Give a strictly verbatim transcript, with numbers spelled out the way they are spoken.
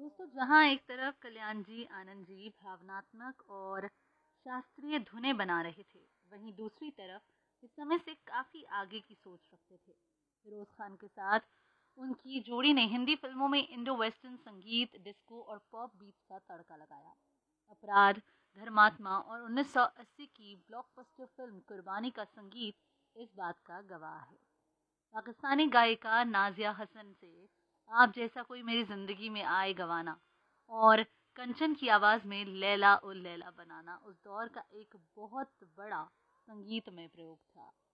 दोस्तों, जहाँ एक तरफ कल्याण जी आनंद जी भावनात्मक और शास्त्रीय धुनें बना रहे थे, वहीं दूसरी तरफ इस समय से काफी आगे की सोच रखते थे। फिरोज खान के साथ उनकी जोड़ी ने हिंदी फिल्मों में इंडो वेस्टर्न संगीत, डिस्को और पॉप बीट्स का तड़का लगाया। अपराध, धर्मात्मा और उन्नीस सौ अस्सी की ब्लॉकबस्टर फिल्म कुर्बानी का संगीत इस बात का गवाह है। पाकिस्तानी गायिका नाजिया हसन से आप जैसा कोई मेरी जिंदगी में आए गवाना और कंचन की आवाज में लैला ओ लैला बनाना उस दौर का एक बहुत बड़ा संगीतमय प्रयोग था।